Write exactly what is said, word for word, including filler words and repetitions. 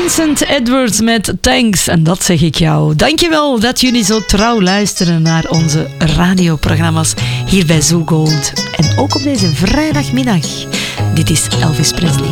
Vincent Edwards met Thanks. En dat zeg ik jou. Dankjewel dat jullie zo trouw luisteren naar onze radioprogramma's hier bij Zoo Gold. En ook op deze vrijdagmiddag. Dit is Elvis Presley.